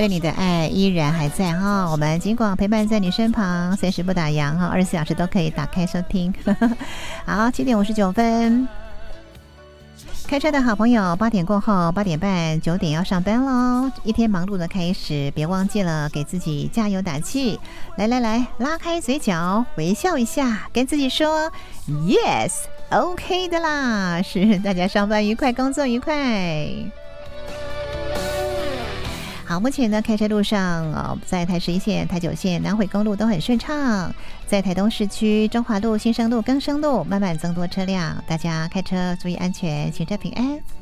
对你的爱依然还在哈，我们尽管陪伴在你身旁，随时不打烊哈，24小时都可以打开收听。好，7点59分。开车的好朋友，8点过后，8点半、9点要上班喽。一天忙碌的开始，别忘记了给自己加油打气。来，拉开嘴角，微笑一下，跟自己说 Yes，OK 的啦。是，大家上班愉快，工作愉快。好，目前呢，开车路上在台11线、台9线、南回公路都很顺畅。在台东市区中华路、新生路、更生路慢慢增多车辆，大家开车注意安全，行车平安。